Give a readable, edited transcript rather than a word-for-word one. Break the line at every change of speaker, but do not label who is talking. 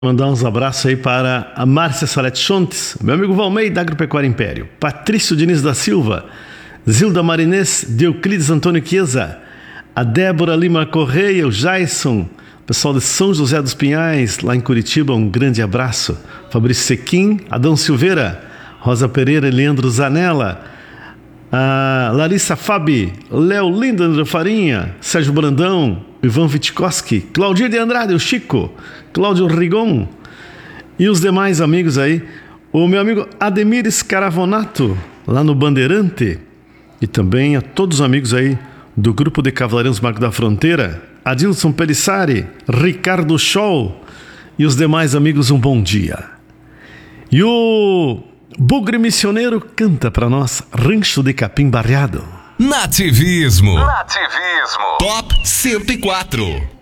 Mandar uns abraços aí para a Márcia Salete Chontes, meu amigo Valmei da Agropecuária Império, Patrício Diniz da Silva, Zilda Marinês, Dioclides Antônio Chiesa, a Débora Lima Correia, o Jason, pessoal de São José dos Pinhais, lá em Curitiba, um grande abraço. Fabrício Sequim, Adão Silveira, Rosa Pereira e Leandro Zanella, a Larissa Fabi, Léo Lindandro Farinha, Sérgio Brandão, Ivan Witkowski, Claudir de Andrade, o Chico, Cláudio Rigon e os demais amigos aí. O meu amigo Ademir Scaravonato, lá no Bandeirante, e também a todos os amigos aí do Grupo de Cavaleiros Marco da Fronteira, Adilson Pelissari, Ricardo Scholl e os demais amigos, um bom dia. E o Bugre Missioneiro canta para nós Rancho de Capim Barreado.
Nativismo. Top 104.